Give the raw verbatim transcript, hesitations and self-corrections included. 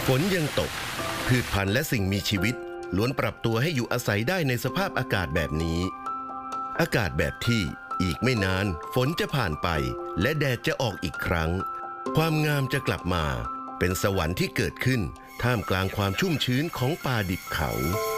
ฝนยังตกพืชพันธุ์และสิ่งมีชีวิตล้วนปรับตัวให้อยู่อาศัยได้ในสภาพอากาศแบบนี้อากาศแบบที่อีกไม่นานฝนจะผ่านไปและแดดจะออกอีกครั้งความงามจะกลับมาเป็นสวรรค์ที่เกิดขึ้นท่ามกลางความชุ่มชื้นของป่าดิบเขา